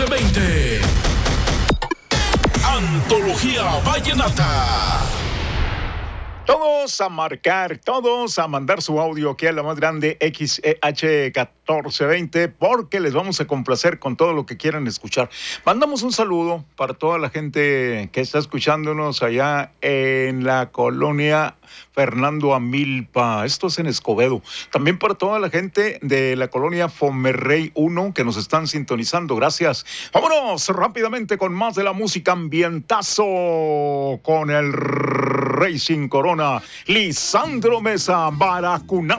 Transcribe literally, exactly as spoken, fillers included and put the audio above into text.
catorce veinte. Antología Vallenata. Todos a marcar, todos a mandar su audio aquí a la más grande X E H catorce veinte, porque les vamos a complacer con todo lo que quieran escuchar. Mandamos un saludo para toda la gente que está escuchándonos allá en la colonia Fernando Amilpa, esto es en Escobedo. También para toda la gente de la colonia Fomerrey uno que nos están sintonizando, gracias. Vámonos rápidamente con más de la música, ambientazo con el Rey sin Corona, Lisandro Mesa, Baracunata.